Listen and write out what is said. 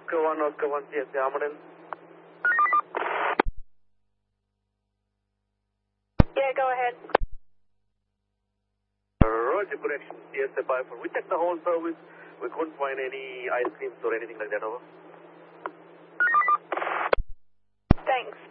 Oscar 1, CSA Armadale. Yeah, go ahead. Roger, correction, CSA 54. We checked the whole service. We couldn't find any ice creams or anything like that, over. Thanks.